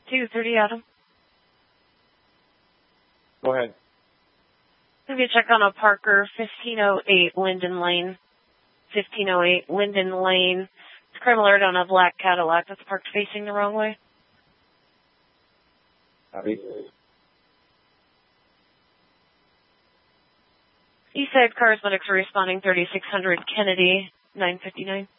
230 Adam. Go ahead. Maybe check on a Parker 1508 Linden Lane. 1508 Linden Lane. It's crime alert on a black Cadillac that's parked facing the wrong way. Copy. Eastside Charismatics are responding 3600 Kennedy 959.